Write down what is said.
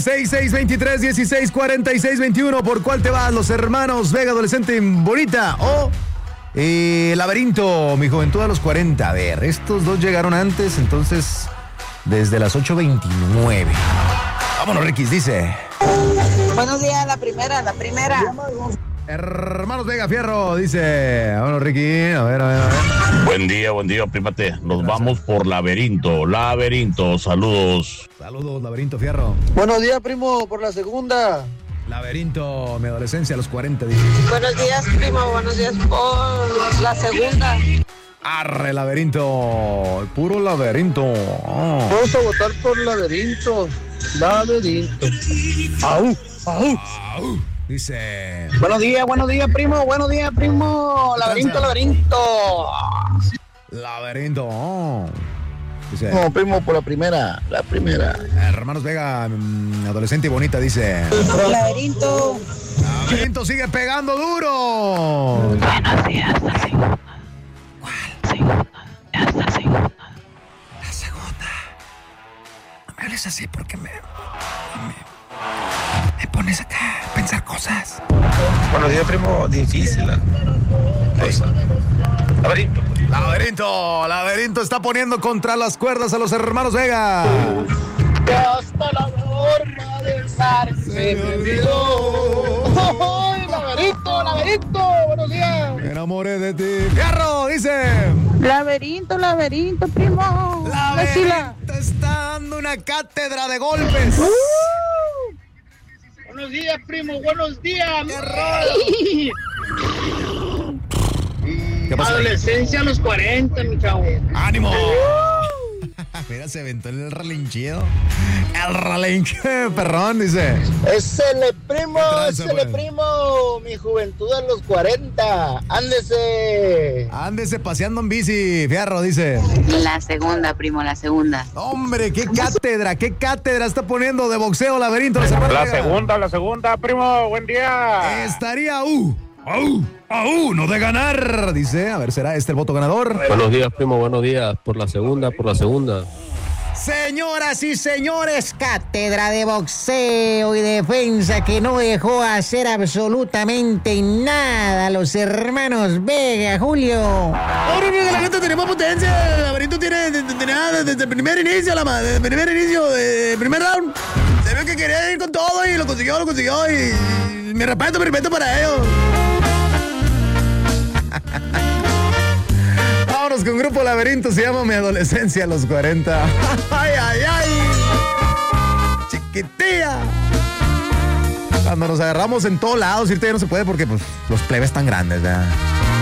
6623164621. ¿Por cuál te vas? Los hermanos Vega, Adolescente Bonita o Laberinto, Mi Juventud a los 40. A ver, estos dos llegaron antes, entonces desde las 8:29. Vámonos, Riquis, dice. Buenos días, la primera. Hermanos Vega Fierro, dice. Vámonos, Ricky, a ver. Buen día, prímate. Nos vamos por Laberinto, saludos. Saludos, Laberinto Fierro. Buenos días, primo, por la segunda. Laberinto, mi adolescencia a los 40, dice. Buenos días, primo. Buenos días por la segunda. Arre, Laberinto. El puro Laberinto. Oh. Vamos a votar por Laberinto. Au. Dice. Buenos días, primo. Laberinto. Laberinto. Oh. Dice. No, primo, por la primera. Hermanos Vega, Adolescente y Bonita, dice. Laberinto. Laberinto sigue pegando duro. Buenos días, la segunda. ¿Cuál? Segunda. La segunda. No me hables así porque me pones acá a pensar cosas. Buenos días, primo. Difícil. Laberinto está poniendo contra las cuerdas a los hermanos Vega. Que hasta la forma de estar se me olvidó. ¡Ay, Laberinto! ¡Buenos días! Me enamoré de ti. ¡Fierro! Dice. Laberinto, primo. Laberinto está dando una cátedra de golpes. Buenos días, primo. Buenos días. ¿Qué pasa? Adolescencia a los 40, mi chavo. ¡Ánimo! Mira, se aventó el relinchido. El relinchido, perrón, dice. Ésele, primo, pues? primo. Mi juventud a los 40. Ándese Paseando en bici, Fierro, dice. La segunda, primo, la segunda. Hombre, qué cátedra está poniendo de boxeo Laberinto. La segunda, primo, buen día. Estaría a uno de ganar, dice. A ver, ¿será este el voto ganador? Buenos días, primo, buenos días. Por la segunda. Señoras y señores, cátedra de boxeo y defensa que no dejó hacer absolutamente nada a los hermanos Vega, Julio. Ahora la gente tiene más potencia. El Laberinto tiene desde el primer inicio, del primer round. Se ve que quería ir con todo y lo consiguió. Y mi respeto para ellos. Vámonos con Grupo Laberinto, se llama Mi Adolescencia a los 40. ¡Ay! Chiquitilla. Cuando nos agarramos en todos lados, ahorita ya no se puede porque pues los plebes están grandes, ¿verdad?